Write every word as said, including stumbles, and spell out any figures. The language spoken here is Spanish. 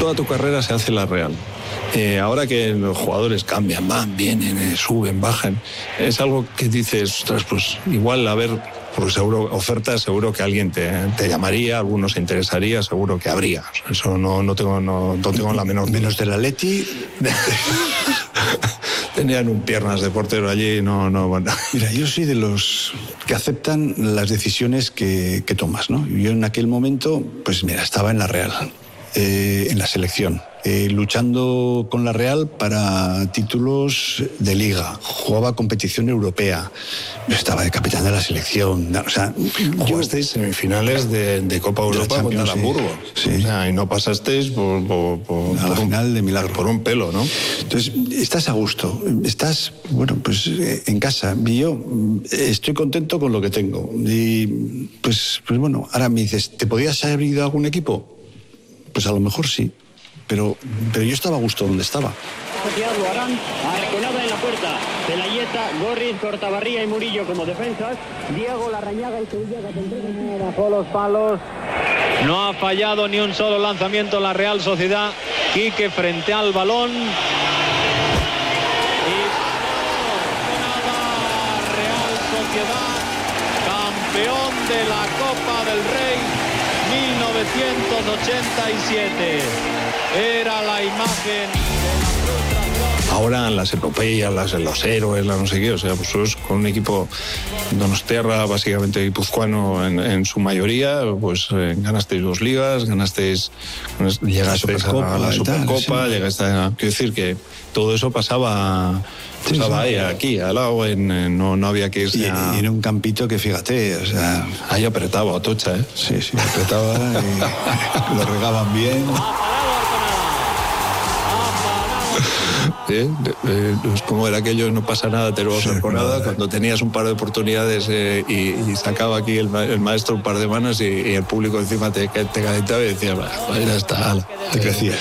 toda tu carrera se hace en la Real. Eh, ahora que los jugadores cambian, van, vienen, eh, suben, bajan, es algo que dices, ostras, pues igual a ver, pues seguro, ofertas, seguro que alguien te, te llamaría, algunos se interesaría, seguro que habría. Eso no, no tengo, no, no tengo la menor. Menos del Atleti. Tenían un piernas de portero allí, no, no, bueno. Mira, yo soy de los que aceptan las decisiones que, que tomas, ¿no? Yo en aquel momento, pues mira, estaba en la Real, eh, en la selección, eh, luchando con la Real para títulos de liga, jugaba competición europea, yo estaba de capitán de la selección, o sea... Jugasteis semifinales de, de Copa Europa de contra el sí. Hamburgo. Sí. O sea, y no pasasteis por, por, por, a la por un, final de milagro. Por un pelo, ¿no? Entonces, estás a gusto, estás, bueno, pues en casa. Y yo estoy contento con lo que tengo. Y pues, pues bueno, ahora me dices, ¿te podías haber ido a algún equipo? Pues a lo mejor sí, pero, pero yo estaba a gusto donde estaba. Santiago Arán, Arconada en la puerta, Pelayeta, Gorriz, Cortabarría y Murillo como defensas, Diego Larrañaga y Sevilla que bajó los palos. No ha fallado ni un solo lanzamiento la Real Sociedad. Quique frente al balón. Y Real Sociedad, campeón de la Copa del Rey mil novecientos ochenta y siete. Era la imagen de la frustración. Ahora las epopeyas, las, los héroes, la no sé qué, o sea, pues sos con un equipo donostiarra, básicamente guipuzcoano en, en su mayoría, pues eh, ganasteis dos ligas, ganasteis, llegasteis a la Supercopa, sí. llegasteis a... Quiero decir que todo eso pasaba... Pasaba sí, sí. ahí, aquí, al lado, en, en, no, no había que irse y, a... y en un campito que, fíjate, o sea... Ahí apretaba, Atocha, ¿eh? Sí, sí, apretaba y lo regaban bien. ¿Eh? Eh, pues como era aquello, no pasa nada, te lo vas a hacer con nada. Cuando tenías un par de oportunidades eh, y, y sacaba aquí el, el maestro un par de manos y, y el público encima te, te calentaba y decía, pues ya está, te crecías.